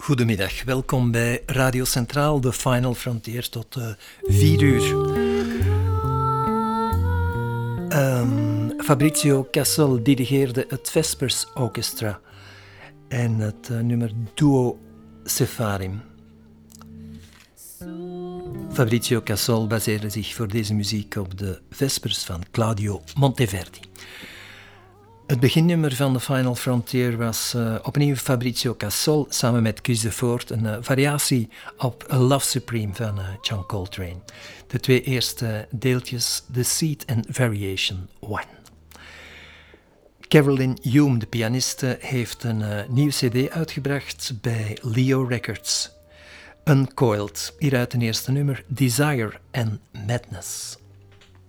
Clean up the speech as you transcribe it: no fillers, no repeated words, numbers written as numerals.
Goedemiddag, welkom bij Radio Centraal, de Final Frontier tot 4 uur. Fabrizio Cassol dirigeerde het Vespers Orchestra en het nummer Duo Sepharim. Fabrizio Cassol baseerde zich voor deze muziek op de Vespers van Claudio Monteverdi. Het beginnummer van The Final Frontier was opnieuw Fabrizio Cassol samen met Chris de Voort, een variatie op A Love Supreme van John Coltrane. De 2 eerste deeltjes, The Seed and Variation 1. Carolyn Hume, de pianiste, heeft een nieuw cd uitgebracht bij Leo Records. Uncoiled, hieruit een eerste nummer, Desire and Madness.